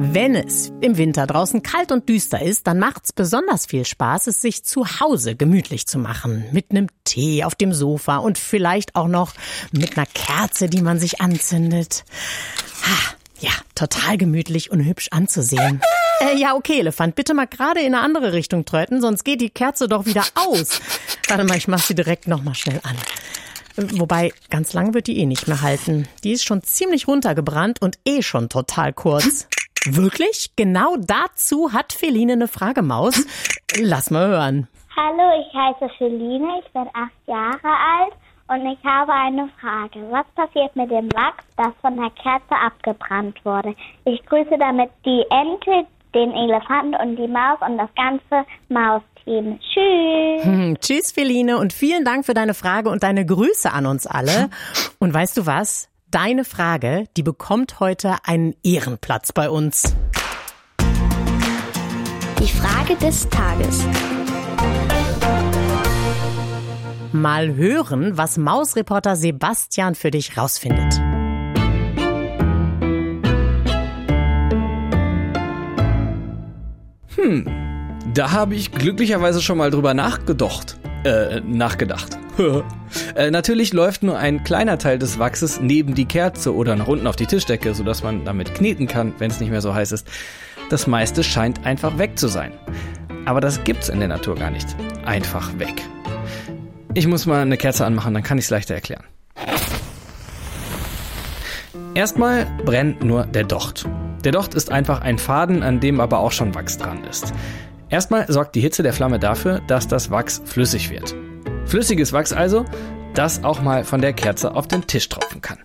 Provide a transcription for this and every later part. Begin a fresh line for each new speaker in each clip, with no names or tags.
Wenn es im Winter draußen kalt und düster ist, dann macht's besonders viel Spaß, es sich zu Hause gemütlich zu machen. Mit einem Tee auf dem Sofa und vielleicht auch noch mit einer Kerze, die man sich anzündet. Ja, total gemütlich und hübsch anzusehen. Ja, okay, Elefant, bitte mal gerade in eine andere Richtung tröten, sonst geht die Kerze doch wieder aus. Warte mal, ich mach sie direkt nochmal schnell an. Wobei, ganz lang wird die nicht mehr halten. Die ist schon ziemlich runtergebrannt und schon total kurz. Wirklich? Genau dazu hat Feline eine Frage, Maus. Lass mal hören.
Hallo, ich heiße Feline, ich bin 8 Jahre alt und ich habe eine Frage. Was passiert mit dem Wachs, das von der Kerze abgebrannt wurde? Ich grüße damit die Ente, den Elefanten und die Maus und das ganze Mausteam. Tschüss.
Tschüss, Feline, und vielen Dank für deine Frage und deine Grüße an uns alle. Und weißt du was? Deine Frage, die bekommt heute einen Ehrenplatz bei uns.
Die Frage des Tages.
Mal hören, was Mausreporter Sebastian für dich rausfindet.
Da habe ich glücklicherweise schon mal drüber nachgedacht. Natürlich läuft nur ein kleiner Teil des Wachses neben die Kerze oder nach unten auf die Tischdecke, sodass man damit kneten kann, wenn es nicht mehr so heiß ist. Das meiste scheint einfach weg zu sein. Aber das gibt's in der Natur gar nicht. Einfach weg. Ich muss mal eine Kerze anmachen, dann kann ich es leichter erklären. Erstmal brennt nur der Docht. Der Docht ist einfach ein Faden, an dem aber auch schon Wachs dran ist. Erstmal sorgt die Hitze der Flamme dafür, dass das Wachs flüssig wird. Flüssiges Wachs also, das auch mal von der Kerze auf den Tisch tropfen kann.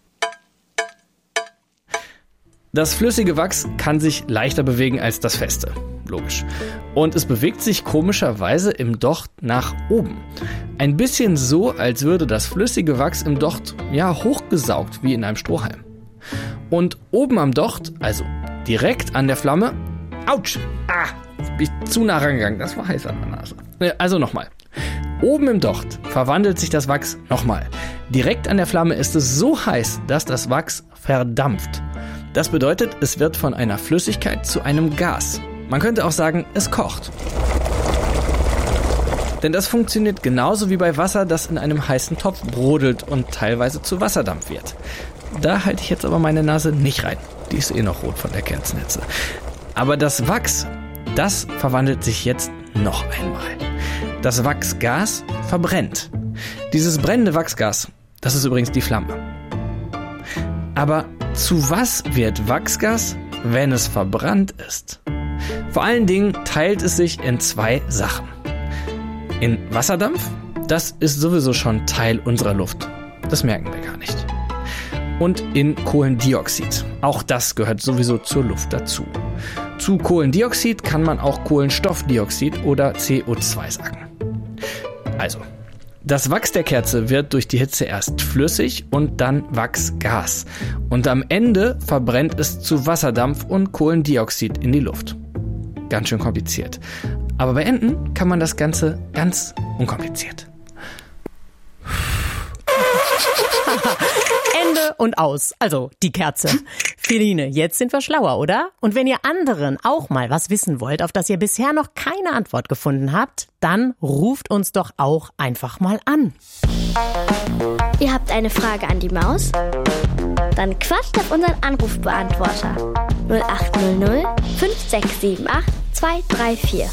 Das flüssige Wachs kann sich leichter bewegen als das feste, logisch. Und es bewegt sich komischerweise im Docht nach oben. Ein bisschen so, als würde das flüssige Wachs im Docht hochgesaugt wie in einem Strohhalm. Und oben am Docht, also direkt an der Flamme, ouch, bin ich zu nah rangegangen, das war heiß an der Nase. Also nochmal. Oben im Docht verwandelt sich das Wachs nochmal. Direkt an der Flamme ist es so heiß, dass das Wachs verdampft. Das bedeutet, es wird von einer Flüssigkeit zu einem Gas. Man könnte auch sagen, es kocht. Denn das funktioniert genauso wie bei Wasser, das in einem heißen Topf brodelt und teilweise zu Wasserdampf wird. Da halte ich jetzt aber meine Nase nicht rein. Die ist noch rot von der Kerznetze. Aber das Wachs, das verwandelt sich jetzt noch einmal. Das Wachsgas verbrennt. Dieses brennende Wachsgas, das ist übrigens die Flamme. Aber zu was wird Wachsgas, wenn es verbrannt ist? Vor allen Dingen teilt es sich in 2 Sachen. In Wasserdampf, das ist sowieso schon Teil unserer Luft. Das merken wir gar nicht. Und in Kohlendioxid. Auch das gehört sowieso zur Luft dazu. Zu Kohlendioxid kann man auch Kohlenstoffdioxid oder CO2 sagen. Also, das Wachs der Kerze wird durch die Hitze erst flüssig und dann Wachsgas. Und am Ende verbrennt es zu Wasserdampf und Kohlendioxid in die Luft. Ganz schön kompliziert. Aber beenden kann man das Ganze ganz unkompliziert.
Ende und aus. Also die Kerze. Feline, jetzt sind wir schlauer, oder? Und wenn ihr anderen auch mal was wissen wollt, auf das ihr bisher noch keine Antwort gefunden habt, dann ruft uns doch auch einfach mal an.
Ihr habt eine Frage an die Maus? Dann quatscht auf unseren Anrufbeantworter 0800 5678 234.